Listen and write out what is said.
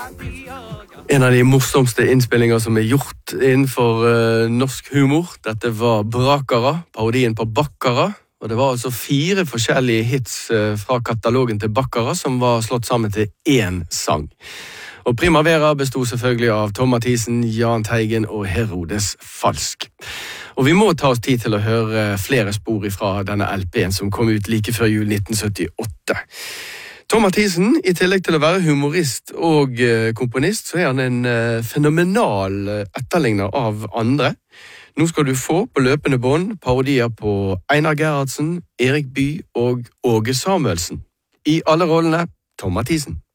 En av de morsomste innspillinger som gjort innenfor norsk humor. Dette var Brakara, parodien på Bakkara. Og det var altså 4 forskjellige hits fra katalogen til Bakkara som var slått sammen til én sang. Og Primavera bestod selvfølgelig av Tom Mathisen, Jahn Teigen og Herodes Falsk. Og vi må ta oss tid til å høre flere spor fra denne LP-en som kom ut like før jul 1978. Tom Mathisen, i tillegg til å være humorist og komponist, så han en fenomenal etterligner av andre. Nå skal du få på løpende bånd parodier på Einar Gerhardsen, Erik Bye og Åge Samuelsen. I alle rollene Tom Mathisen.